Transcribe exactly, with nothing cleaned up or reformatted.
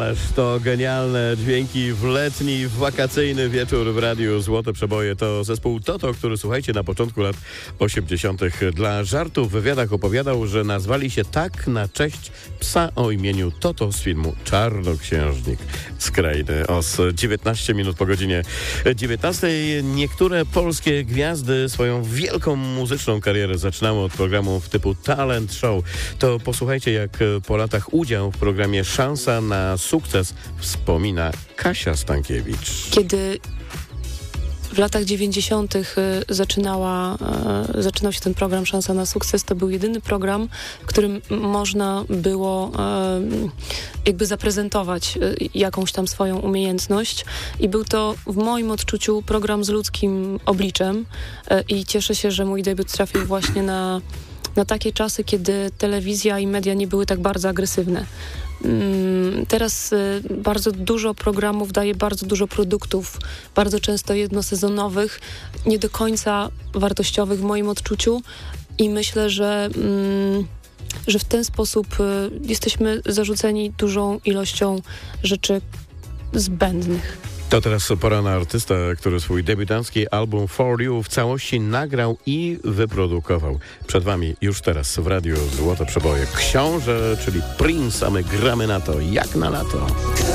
Ależ to genialne dźwięki w letni, w wakacyjny wieczór w Radiu Złote Przeboje. To zespół Toto, który, słuchajcie, na początku lat osiemdziesiątych dla żartów w wywiadach opowiadał, że nazwali się tak na cześć psa o imieniu Toto z filmu Czarnoksiężnik z Krainy Oz. dziewiętnaście minut po godzinie dziewiętnastej. Niektóre polskie gwiazdy swoją wielką muzyczną karierę zaczynały od programów typu Talent Show. To posłuchajcie, jak po latach udział w programie Szansa na sukces wspomina Kasia Stankiewicz. Kiedy w latach dziewięćdziesiątych zaczynała, zaczynał się ten program Szansa na sukces, to był jedyny program, w którym można było jakby zaprezentować jakąś tam swoją umiejętność i był to w moim odczuciu program z ludzkim obliczem i cieszę się, że mój debiut trafił właśnie na na takie czasy, kiedy telewizja i media nie były tak bardzo agresywne. Teraz bardzo dużo programów daje bardzo dużo produktów, bardzo często jednosezonowych, nie do końca wartościowych w moim odczuciu i myślę, że, że w ten sposób jesteśmy zarzuceni dużą ilością rzeczy zbędnych. To teraz pora na artystę, który swój debiutancki album For You w całości nagrał i wyprodukował. Przed wami już teraz w Radiu Złote Przeboje Książę, czyli Prince, a my gramy na to jak na lato.